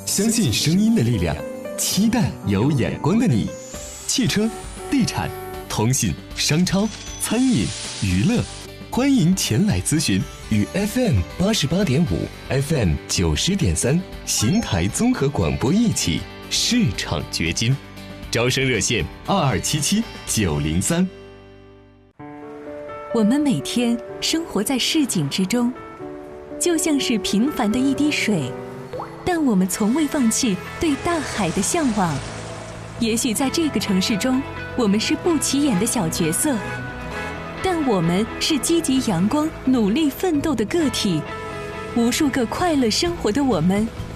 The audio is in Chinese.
相信声音的力量，期待有眼光的你。汽车、地产、通信、商超、餐饮、娱乐，欢迎前来咨询。与 FM88.5、FM90.3 邢台综合广播一起市场掘金。招生热线2277-903。 我们每天生活在市井之中，就像是平凡的一滴水，但我们从未放弃对大海的向往。也许在这个城市中，我们是不起眼的小角色，但我们是积极阳光、努力奋斗的个体。无数个快乐生活的我们，